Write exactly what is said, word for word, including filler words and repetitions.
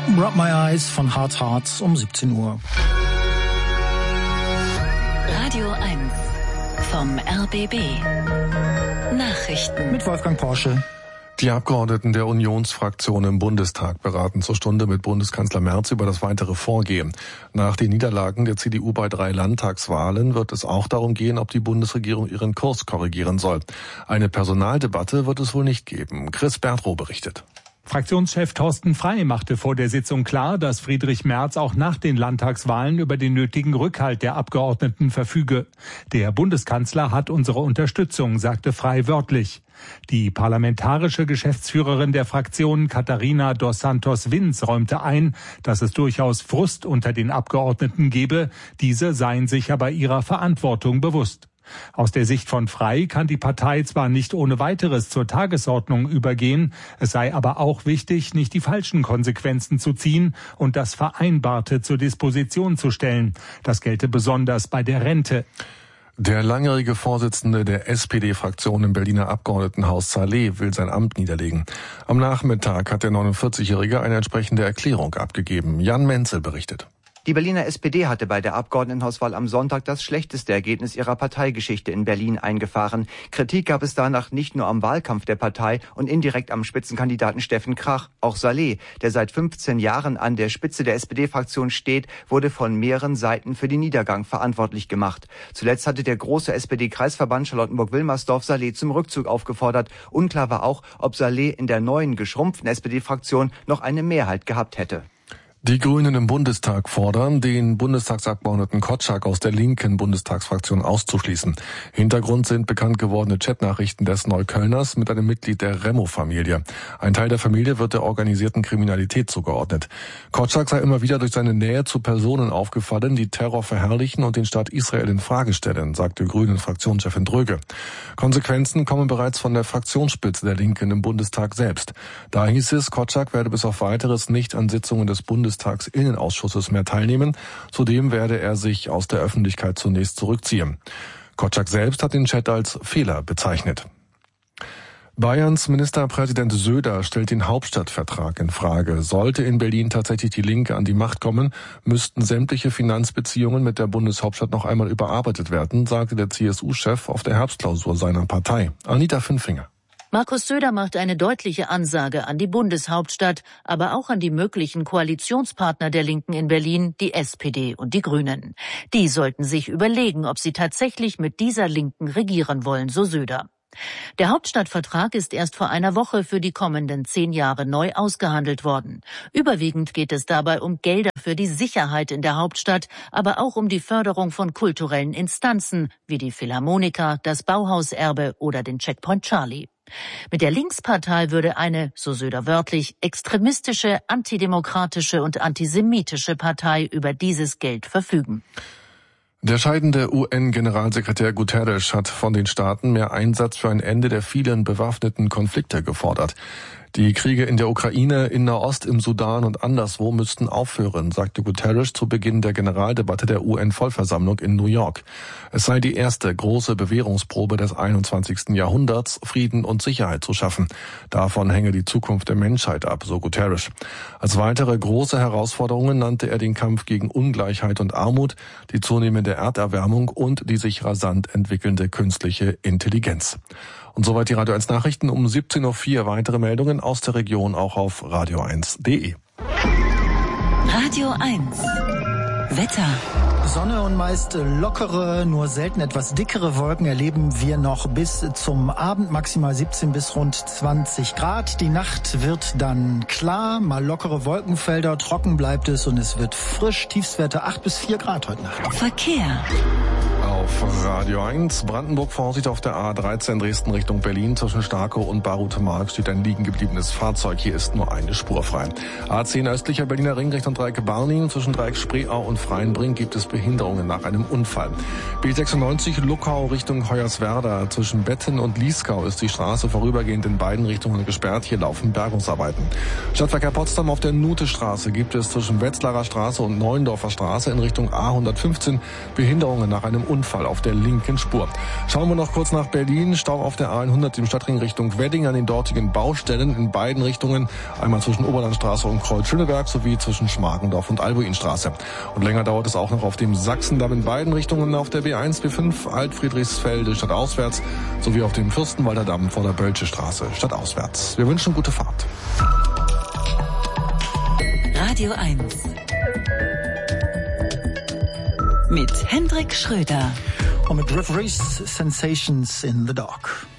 Rub My Eyes von Hard Hearts um siebzehn Uhr. Radio eins vom R B B. Nachrichten mit Wolfgang Porsche. Die Abgeordneten der Unionsfraktion im Bundestag beraten zur Stunde mit Bundeskanzler Merz über das weitere Vorgehen. Nach den Niederlagen der C D U bei drei Landtagswahlen wird es auch darum gehen, ob die Bundesregierung ihren Kurs korrigieren soll. Eine Personaldebatte wird es wohl nicht geben. Chris Bertrow berichtet. Fraktionschef Thorsten Frey machte vor der Sitzung klar, dass Friedrich Merz auch nach den Landtagswahlen über den nötigen Rückhalt der Abgeordneten verfüge. Der Bundeskanzler hat unsere Unterstützung, sagte Frey wörtlich. Die parlamentarische Geschäftsführerin der Fraktion, Katharina dos Santos Vins, räumte ein, dass es durchaus Frust unter den Abgeordneten gebe. Diese seien sich aber ihrer Verantwortung bewusst. Aus der Sicht von Frey kann die Partei zwar nicht ohne weiteres zur Tagesordnung übergehen, es sei aber auch wichtig, nicht die falschen Konsequenzen zu ziehen und das Vereinbarte zur Disposition zu stellen. Das gelte besonders bei der Rente. Der langjährige Vorsitzende der S P D-Fraktion im Berliner Abgeordnetenhaus Saleh will sein Amt niederlegen. Am Nachmittag hat der neunundvierzigjährige eine entsprechende Erklärung abgegeben. Jan Menzel berichtet. Die Berliner S P D hatte bei der Abgeordnetenhauswahl am Sonntag das schlechteste Ergebnis ihrer Parteigeschichte in Berlin eingefahren. Kritik gab es danach nicht nur am Wahlkampf der Partei und indirekt am Spitzenkandidaten Steffen Krach. Auch Saleh, der seit fünfzehn Jahren an der Spitze der S P D-Fraktion steht, wurde von mehreren Seiten für den Niedergang verantwortlich gemacht. Zuletzt hatte der große S P D-Kreisverband Charlottenburg-Wilmersdorf Saleh zum Rückzug aufgefordert. Unklar war auch, ob Saleh in der neuen geschrumpften S P D-Fraktion noch eine Mehrheit gehabt hätte. Die Grünen im Bundestag fordern, den Bundestagsabgeordneten Kotschak aus der linken Bundestagsfraktion auszuschließen. Hintergrund sind bekannt gewordene Chatnachrichten des Neuköllners mit einem Mitglied der Remo-Familie. Ein Teil der Familie wird der organisierten Kriminalität zugeordnet. Kotschak sei immer wieder durch seine Nähe zu Personen aufgefallen, die Terror verherrlichen und den Staat Israel in Frage stellen, sagte Grünen-Fraktionschefin Dröge. Konsequenzen kommen bereits von der Fraktionsspitze der Linken im Bundestag selbst. Da hieß es, Kotschak werde bis auf Weiteres nicht an Sitzungen des Bundestags Bundestagsinnenausschusses mehr teilnehmen. Zudem werde er sich aus der Öffentlichkeit zunächst zurückziehen. Kotschak selbst hat den Chat als Fehler bezeichnet. Bayerns Ministerpräsident Söder stellt den Hauptstadtvertrag in Frage. Sollte in Berlin tatsächlich die Linke an die Macht kommen, müssten sämtliche Finanzbeziehungen mit der Bundeshauptstadt noch einmal überarbeitet werden, sagte der C S U-Chef auf der Herbstklausur seiner Partei. Anita Fünfinger. Markus Söder macht eine deutliche Ansage an die Bundeshauptstadt, aber auch an die möglichen Koalitionspartner der Linken in Berlin, die S P D und die Grünen. Die sollten sich überlegen, ob sie tatsächlich mit dieser Linken regieren wollen, so Söder. Der Hauptstadtvertrag ist erst vor einer Woche für die kommenden zehn Jahre neu ausgehandelt worden. Überwiegend geht es dabei um Gelder für die Sicherheit in der Hauptstadt, aber auch um die Förderung von kulturellen Instanzen wie die Philharmoniker, das Bauhauserbe oder den Checkpoint Charlie. Mit der Linkspartei würde eine, so Söder wörtlich, extremistische, antidemokratische und antisemitische Partei über dieses Geld verfügen. Der scheidende U N-Generalsekretär Guterres hat von den Staaten mehr Einsatz für ein Ende der vielen bewaffneten Konflikte gefordert. Die Kriege in der Ukraine, in Nahost, im Sudan und anderswo müssten aufhören, sagte Guterres zu Beginn der Generaldebatte der U N-Vollversammlung in New York. Es sei die erste große Bewährungsprobe des einundzwanzigsten Jahrhunderts, Frieden und Sicherheit zu schaffen. Davon hänge die Zukunft der Menschheit ab, so Guterres. Als weitere große Herausforderungen nannte er den Kampf gegen Ungleichheit und Armut, die zunehmende Erderwärmung und die sich rasant entwickelnde künstliche Intelligenz. Und soweit die Radio eins Nachrichten um siebzehn Uhr vier. Weitere Meldungen aus der Region auch auf radio eins punkt de. Radio eins Wetter. Sonne und meist lockere, nur selten etwas dickere Wolken erleben wir noch bis zum Abend, maximal siebzehn bis rund zwanzig Grad. Die Nacht wird dann klar, mal lockere Wolkenfelder, trocken bleibt es und es wird frisch. Tiefstwerte acht bis vier Grad heute Nacht. Verkehr. Auf Radio eins, Brandenburg Vorsicht auf der A dreizehn Dresden Richtung Berlin. Zwischen Starkow und Barutemark steht ein liegen gebliebenes Fahrzeug. Hier ist nur eine Spur frei. A zehn östlicher Berliner Ring Richtung Dreieck Barnim. Zwischen Dreieck Spreeau und Freienbrink gibt es Behinderungen nach einem Unfall. B sechsundneunzig Luckau Richtung Hoyerswerda. Zwischen Betten und Lieskau ist die Straße vorübergehend in beiden Richtungen gesperrt. Hier laufen Bergungsarbeiten. Stadtverkehr Potsdam auf der Nutestraße gibt es zwischen Wetzlarer Straße und Neuendorfer Straße in Richtung A hundertfünfzehn Behinderungen nach einem Unfall. Unfall auf der linken Spur. Schauen wir noch kurz nach Berlin. Stau auf der A hundert im Stadtring Richtung Wedding an den dortigen Baustellen in beiden Richtungen. Einmal zwischen Oberlandstraße und Kreuz-Schöneberg sowie zwischen Schmargendorf und Albuinstraße. Und länger dauert es auch noch auf dem Sachsendamm in beiden Richtungen auf der B eins, B fünf, Alt-Friedrichsfelde stadtauswärts sowie auf dem Fürstenwalder Damm vor der Bölsche Straße stadtauswärts. Wir wünschen gute Fahrt. Radio eins mit Hendrik Schröder und mit Referees Sensations in the Dark.